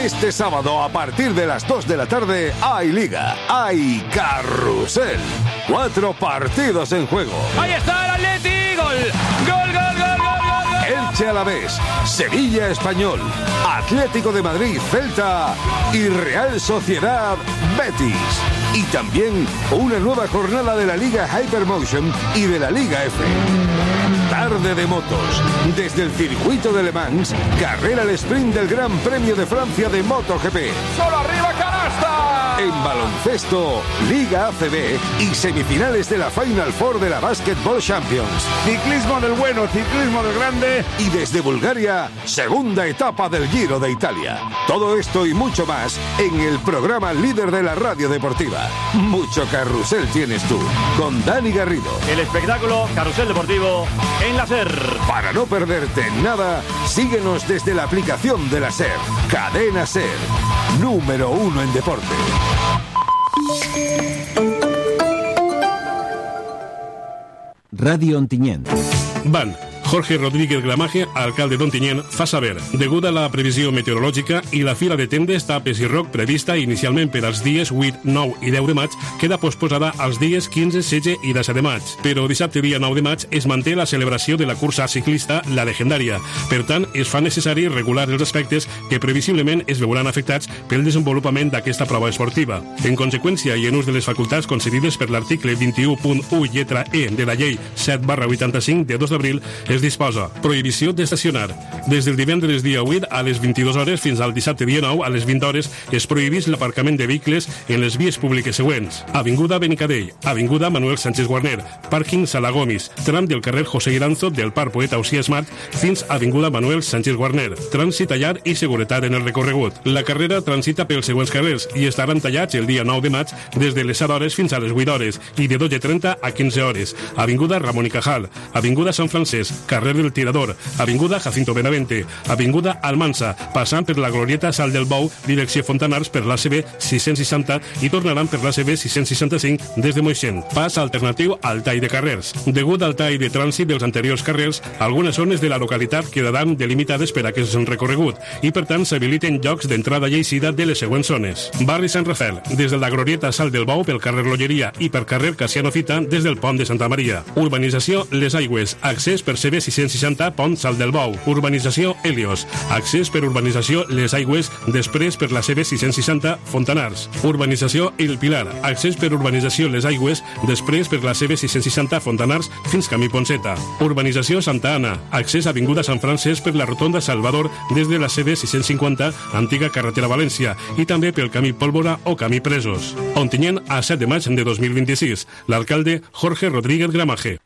Este sábado a partir de las 2 de la tarde hay Liga, hay Carrusel. 4 partidos en juego. Ahí está el Atleti, gol, gol, gol, gol, gol, gol. Elche Alavés, Sevilla Español, Atlético de Madrid Celta y Real Sociedad Betis. Y también una nueva jornada de la Liga Hypermotion y de la Liga F. Tarde de motos. Desde el circuito de Le Mans, carrera al sprint del Gran Premio de Francia de MotoGP. ¡Solo arriba, canasta! En baloncesto, Liga ACB y semifinales de la Final Four de la Basketball Champions. Ciclismo del bueno, ciclismo del grande. Y desde Bulgaria, segunda etapa del Giro de Italia. Todo esto y mucho más en el programa líder de la radio deportiva. Mucho carrusel tienes tú, con Dani Garrido. El espectáculo Carrusel Deportivo en la SER. Para no perderte nada, síguenos desde la aplicación de la SER. Cadena SER, número 1 en deporte. Radio Ontinyent. Van. Jorge Rodríguez Gramaje, alcalde d'Ontinyent, fa saber, degut a la previsió meteorològica i la fira de tendes, tapes i roc prevista inicialment per als dies 8, 9 i 10 de maig, queda posposada als dies 15, 16 i 17 de maig. Però dissabte dia 9 de maig es manté la celebració de la cursa ciclista La Legendària. Per tant, es fa necessari regular els aspectes que previsiblement es veuran afectats pel desenvolupament d'aquesta prova esportiva. En conseqüència, i en ús de les facultats concedides per l'article 21.1 lletra E de la llei 7/85 de 2 d'abril, es disposa prohibició d'estacionar. Des del divendres dia 8 a les 22 hores fins al dissabte dia 9 a les 20 hores es prohibís l'aparcament de vehicles en les vies públiques següents: Avinguda Benicadell, Avinguda Manuel Sánchez Guarner, pàrquing Salagomis, tram del carrer José Iranzo del Parc Poeta Ausià Smart fins Avinguda Manuel Sánchez Guarner. Trànsit tallat i seguretat en el recorregut. La carrera transita pels següents carrers i estaran tallats el dia 9 de maig des de les 7 hores fins a les 8 hores i de 12:30 a 15 hores. Avinguda Ramon y Cajal, Avinguda Sant Francesc, carrer del Tirador, Avinguda Jacinto Benavente, Avinguda Almansa, passant per la glorieta Sal del Bou, direcció Fontanars per l'ACB 660 i tornaran per l'ACB 665 des de Moixent. Pas alternatiu al tall de carrers. Degut al tall de trànsit dels anteriors carrers, algunes zones de la localitat quedaran delimitades per aquest recorregut i, per tant, s'habiliten llocs d'entrada i eixida de les següents zones. Barri Sant Rafael, des de la glorieta Sal del Bou pel carrer Lolleria i per carrer Casiano Fita des del pont de Santa Maria. Urbanització Les Aigües, accés per CB 660 Pont Sal del Bou. Urbanització Helios, accés per urbanització Les Aigües, després per la CB 660 Fontanars. Urbanització El Pilar, accés per urbanització Les Aigües, després per la CB 660 Fontanars fins camí Ponseta. Urbanització Santa Anna, accés avinguda Sant Francesc per la rotonda Salvador des de la CB 650 antiga carretera València i també pel camí Pólvora o camí Presos. Ontinyent a 7 de maig de 2026. L'alcalde Jorge Rodríguez Gramaje.